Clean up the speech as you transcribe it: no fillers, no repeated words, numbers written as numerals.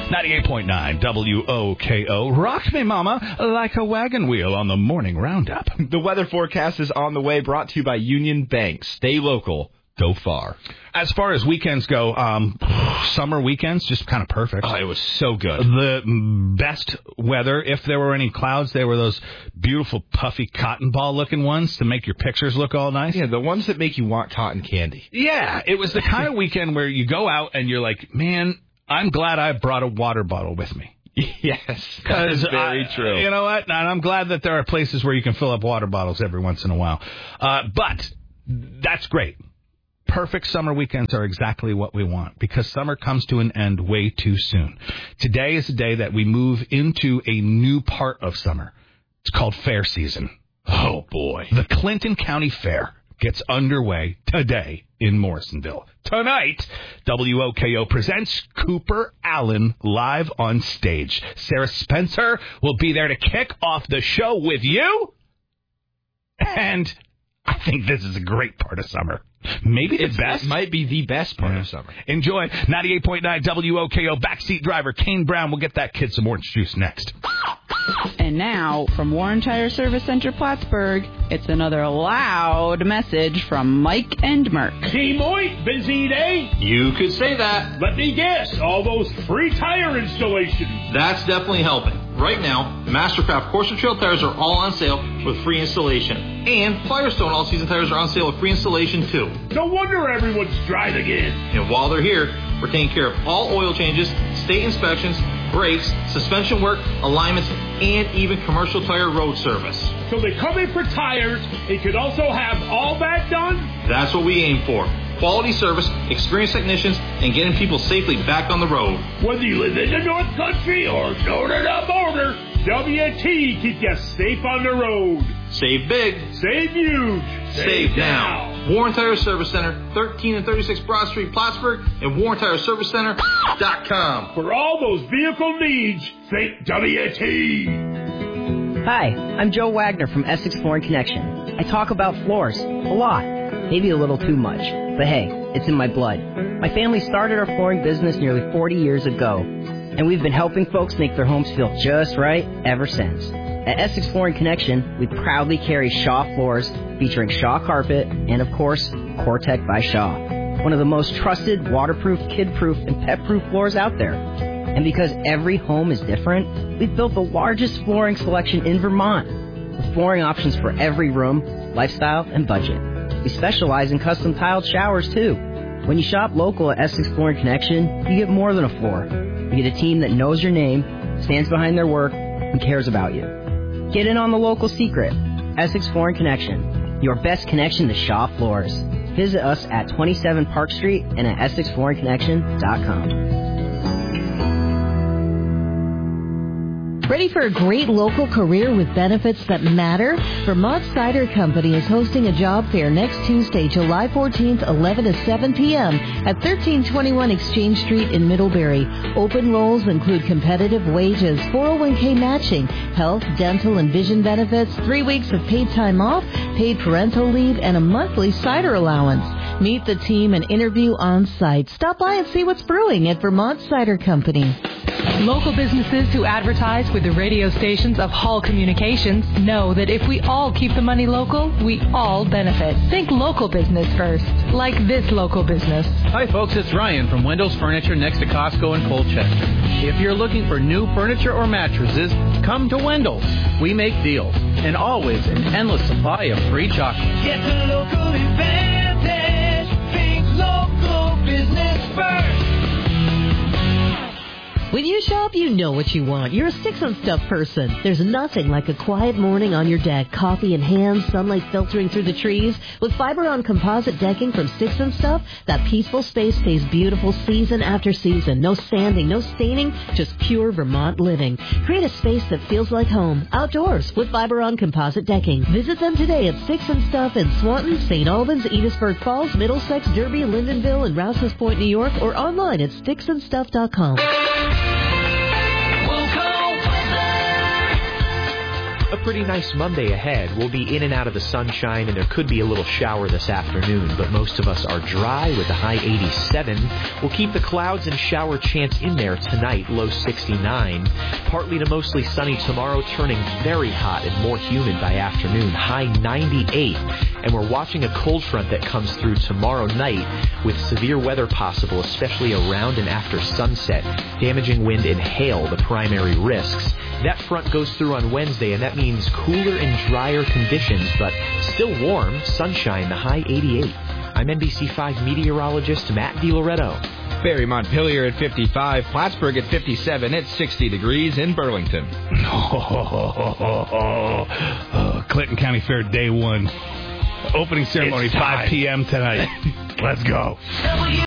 98.9 WOKO. Rock me, mama, like a wagon wheel on the morning roundup. The weather forecast is on the way, brought to you by Union Bank. Stay local. Go far. As far as weekends go, summer weekends, just kind of perfect. Oh, it was so good. The best weather, if there were any clouds, they were those beautiful, puffy, cotton ball-looking ones to make your pictures look all nice. Yeah, the ones that make you want cotton candy. Yeah, it was the kind of weekend where you go out and you're like, man, I'm glad I brought a water bottle with me. Yes, that is very true. You know what? And I'm glad that there are places where you can fill up water bottles every once in a while. But that's great. Perfect summer weekends are exactly what we want because summer comes to an end way too soon. Today is the day that we move into a new part of summer. It's called fair season. Oh, boy. The Clinton County Fair gets underway today in Morrisonville. Tonight, WOKO presents Cooper Allen live on stage. Sarah Spencer will be there to kick off the show with you. And I think this is a great part of summer. Maybe the best. It might be the best part of summer. Enjoy 98.9 WOKO. Backseat driver Kane Brown will get that kid some orange juice next. And now, from Warren Tire Service Center Plattsburgh, it's another loud message from Mike and Merck. Hey, Mike, busy day? You could say that. Let me guess, all those free tire installations. That's definitely helping. Right now, Mastercraft Course Trail tires are all on sale with free installation. And Firestone all-season tires are on sale with free installation, too. No wonder everyone's driving in. And while they're here, we're taking care of all oil changes, state inspections, brakes, suspension work, alignments, and even commercial tire road service. So they come in for tires and can also have all that done? That's what we aim for. Quality service, experienced technicians, and getting people safely back on the road. Whether you live in the North Country or north of the border, WT keep you safe on the road. Save big. Save huge. Save now. Warren Tire Service Center, 13 and 36 Broad Street, Plattsburgh, and WarrenTireServiceCenter.com. For all those vehicle needs, think WT. Hi, I'm Joe Wagner from Essex Flooring Connection. I talk about floors a lot, maybe a little too much, but hey, it's in my blood. My family started our flooring business nearly 40 years ago, and we've been helping folks make their homes feel just right ever since. At Essex Flooring Connection, we proudly carry Shaw floors featuring Shaw carpet and, of course, Core-Tec by Shaw, one of the most trusted, waterproof, kid-proof, and pet-proof floors out there. And because every home is different, we've built the largest flooring selection in Vermont, with flooring options for every room, lifestyle, and budget. We specialize in custom tiled showers, too. When you shop local at Essex Flooring Connection, you get more than a floor. You get a team that knows your name, stands behind their work, and cares about you. Get in on the local secret. Essex Flooring Connection, your best connection to Shaw floors. Visit us at 27 Park Street and at EssexFlooringConnection.com. Ready for a great local career with benefits that matter? Vermont Cider Company is hosting a job fair next Tuesday, July 14th, 11 to 7 p.m. at 1321 Exchange Street in Middlebury. Open roles include competitive wages, 401k matching, health, dental, and vision benefits, 3 weeks of paid time off, paid parental leave, and a monthly cider allowance. Meet the team and interview on site. Stop by and see what's brewing at Vermont Cider Company. Local businesses who advertise with the radio stations of Hall Communications know that if we all keep the money local, we all benefit. Think local business first, like this local business. Hi folks, it's Ryan from Wendell's Furniture next to Costco in Colchester. If you're looking for new furniture or mattresses, come to Wendell's. We make deals and always an endless supply of free chocolate. Get the local advantage. Think local business first. When you shop, you know what you want. You're a Sticks and Stuff person. There's nothing like a quiet morning on your deck, coffee in hand, sunlight filtering through the trees. With Fiberon composite decking from Sticks and Stuff, that peaceful space stays beautiful season after season. No sanding, no staining, just pure Vermont living. Create a space that feels like home, outdoors, with Fiberon composite decking. Visit them today at Sticks and Stuff in Swanton, St. Albans, Edithsburg Falls, Middlesex, Derby, Lindenville, and Rouse's Point, New York, or online at sticksandstuff.com. A pretty nice Monday ahead. We'll be in and out of the sunshine, and there could be a little shower this afternoon, but most of us are dry with a high 87. We'll keep the clouds and shower chance in there tonight, low 69. Partly to mostly sunny tomorrow, turning very hot and more humid by afternoon, high 98. And we're watching a cold front that comes through tomorrow night with severe weather possible, especially around and after sunset. Damaging wind and hail, the primary risks. That front goes through on Wednesday, and that means cooler and drier conditions, but still warm, sunshine, the high 88. I'm NBC5 meteorologist Matt DiLoretto. Barry Montpelier at 55, Plattsburgh at 57, it's 60 degrees in Burlington. Clinton County Fair Day 1. Opening ceremony, 5 p.m. tonight. Let's go.